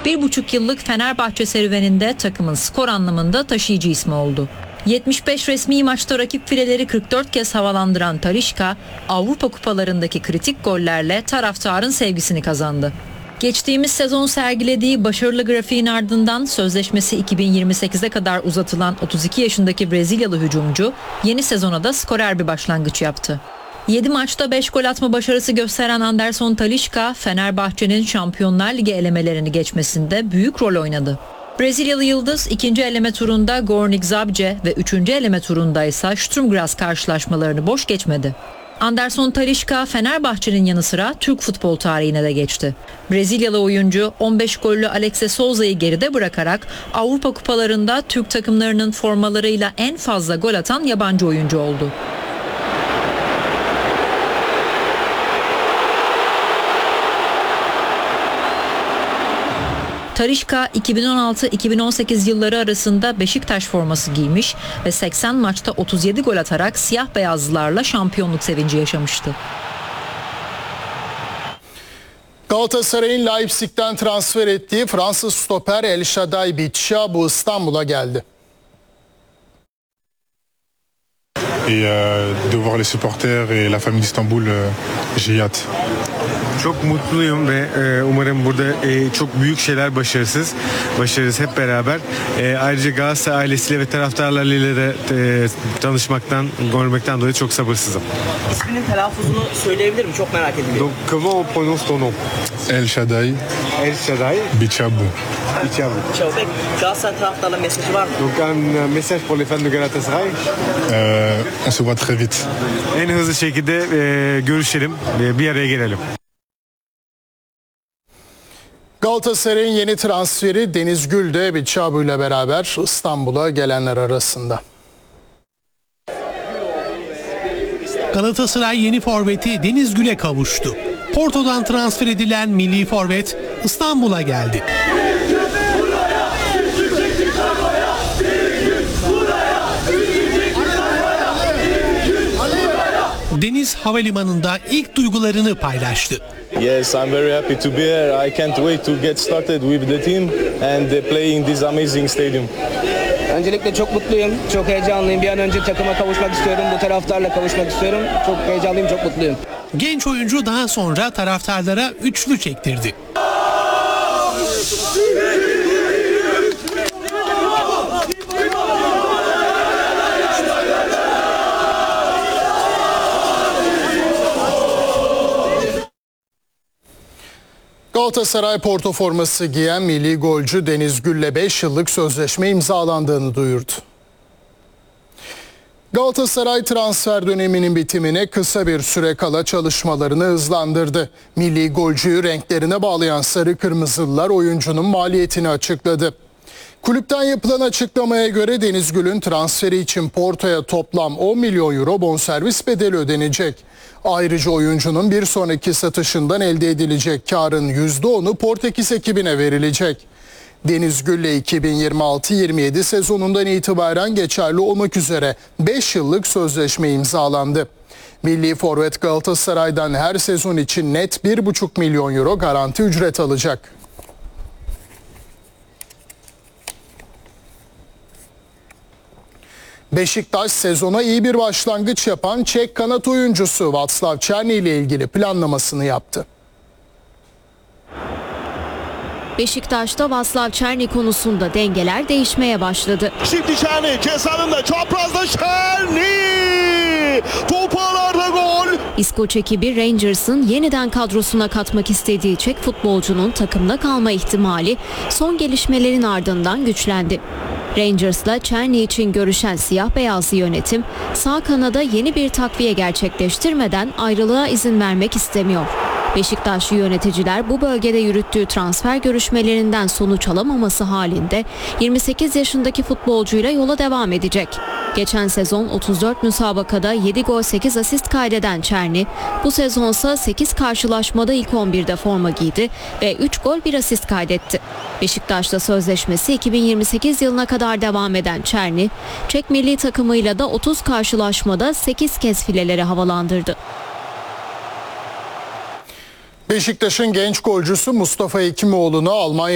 1,5 yıllık Fenerbahçe serüveninde takımın skor anlamında taşıyıcı ismi oldu. 75 resmi maçta rakip fileleri 44 kez havalandıran Talisca, Avrupa kupalarındaki kritik gollerle taraftarın sevgisini kazandı. Geçtiğimiz sezon sergilediği başarılı grafiğin ardından sözleşmesi 2028'e kadar uzatılan 32 yaşındaki Brezilyalı hücumcu yeni sezona da skorer bir başlangıç yaptı. 7 maçta 5 gol atma başarısı gösteren Anderson Talisca, Fenerbahçe'nin Şampiyonlar Ligi elemelerini geçmesinde büyük rol oynadı. Brezilyalı yıldız 2. eleme turunda Górnik Zabrze ve 3. eleme turunda ise Sturm Graz karşılaşmalarını boş geçmedi. Anderson Talisca Fenerbahçe'nin yanı sıra Türk futbol tarihine de geçti. Brezilyalı oyuncu 15 gollü Alex Souza'yı geride bırakarak Avrupa kupalarında Türk takımlarının formalarıyla en fazla gol atan yabancı oyuncu oldu. Talisca 2016-2018 yılları arasında Beşiktaş forması giymiş ve 80 maçta 37 gol atarak siyah beyazlılarla şampiyonluk sevinci yaşamıştı. Galatasaray'ın Leipzig'ten transfer ettiği Fransız stoper El Shaddai Bichabou İstanbul'a geldi. De voir les supporters et la famille d'Istanbul, j'ai hâte. Çok mutluyum ve umarım burada çok büyük şeyler başarırız hep beraber. Ayrıca Galatasaray ailesiyle ve taraftarlarıyla da tanışmaktan, görmekten dolayı çok sabırsızım. İsminin telaffuzunu söyleyebilir miyim? Çok merak ediyorum. Donc, comment on prononce ton nom? El Shaddai Bichabou. Peki, Galatasaray taraftarlarına mesajı var mı? Donc un message pour les fans de Galatasaray. On se voit très vite. En hızlı şekilde görüşelim, bir araya gelelim. Galatasaray'ın yeni transferi Deniz Gül de Bichabou ile beraber İstanbul'a gelenler arasında. Galatasaray yeni forveti Deniz Gül'e kavuştu. Porto'dan transfer edilen milli forvet İstanbul'a geldi. Deniz havalimanında ilk duygularını paylaştı. Yes, I'm very happy to be here. I can't wait to get started with the team and play in this amazing stadium. Öncelikle çok mutluyum, çok heyecanlıyım. Bir an önce takıma kavuşmak istiyorum, bu taraftarla kavuşmak istiyorum. Çok heyecanlıyım, çok mutluyum. Genç oyuncu daha sonra taraftarlara üçlü çektirdi. Galatasaray Porto forması giyen milli golcü Deniz Gül'le 5 yıllık sözleşme imzalandığını duyurdu. Galatasaray transfer döneminin bitimine kısa bir süre kala çalışmalarını hızlandırdı. Milli golcüyü renklerine bağlayan sarı kırmızılılar oyuncunun maliyetini açıkladı. Kulüpten yapılan açıklamaya göre Deniz Gül'ün transferi için Porto'ya toplam 10 milyon euro bonservis bedeli ödenecek. Ayrıca oyuncunun bir sonraki satışından elde edilecek karın %10'u Portekiz ekibine verilecek. Deniz Gül'le 2026-27 sezonundan itibaren geçerli olmak üzere 5 yıllık sözleşme imzalandı. Milli forvet Galatasaray'dan her sezon için net 1,5 milyon euro garanti ücret alacak. Beşiktaş sezona iyi bir başlangıç yapan Çek kanat oyuncusu Václav Černý ile ilgili planlamasını yaptı. Beşiktaş'ta Václav Černý konusunda dengeler değişmeye başladı. Şimdi Černý cezanında çaprazda Černý! Topu ağlarda gol! İskoç ekibi Rangers'ın yeniden kadrosuna katmak istediği Çek futbolcunun takımda kalma ihtimali son gelişmelerin ardından güçlendi. Rangers'la Černý için görüşen siyah beyazlı yönetim sağ kanada yeni bir takviye gerçekleştirmeden ayrılığa izin vermek istemiyor. Beşiktaşlı yöneticiler bu bölgede yürüttüğü transfer görüşmelerinden sonuç alamaması halinde 28 yaşındaki futbolcuyla yola devam edecek. Geçen sezon 34 müsabakada 7 gol 8 asist kaydeden Černý bu sezonsa 8 karşılaşmada ilk 11'de forma giydi ve 3 gol 1 asist kaydetti. Beşiktaş'ta sözleşmesi 2028 yılına kadar devam eden Černý, Çek milli takımıyla da 30 karşılaşmada 8 kez fileleri havalandırdı. Beşiktaş'ın genç golcüsü Mustafa Hekimoğlu'nu Almanya